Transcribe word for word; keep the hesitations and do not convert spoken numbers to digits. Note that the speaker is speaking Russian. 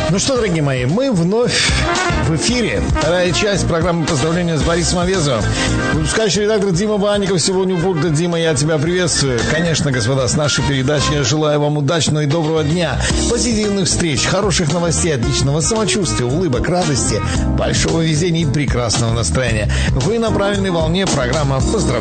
Ну что, дорогие мои, мы вновь в эфире. Вторая часть программы «Поздравления с Борисом Овезовым». Выпускающий редактор Дима Банников сегодня у пульта. Дима, я тебя приветствую. Конечно, господа, с нашей передачи я желаю вам удачного и доброго дня, позитивных встреч, хороших новостей, отличного самочувствия, улыбок, радости, большого везения и прекрасного настроения. Вы на правильной волне. Программа «Поздравления».